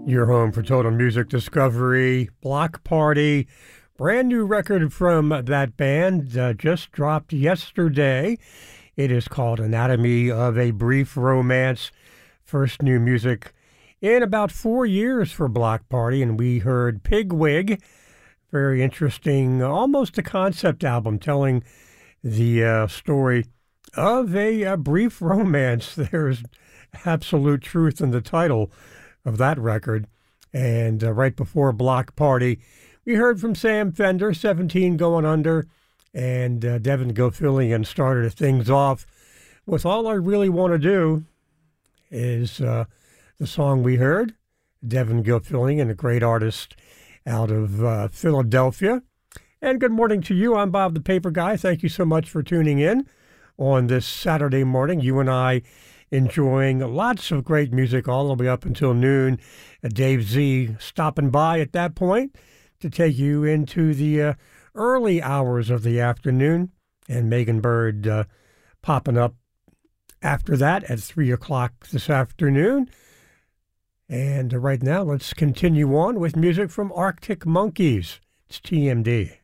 Your home for total music discovery, Block Party, brand new record from that band, just dropped yesterday. It is called Anatomy of a Brief Romance, first new music in about 4 years for Block Party, and we heard Pigwig, very interesting, almost a concept album telling the story of a brief romance. There's absolute truth in the title of that record. And right before Block Party, we heard from Sam Fender, 17 Going Under, and Devin Gilfillian started things off with All I Really Want to Do is the song we heard. Devin Gilfillian, a great artist out of Philadelphia. And good morning to you. I'm Bob the Paper Guy. Thank you so much for tuning in on this Saturday morning. You and I enjoying lots of great music all the way up until noon. Dave Z stopping by at that point to take you into the early hours of the afternoon, and Megan Bird popping up after that at 3 o'clock this afternoon. And right now, let's continue on with music from Arctic Monkeys. It's TMD.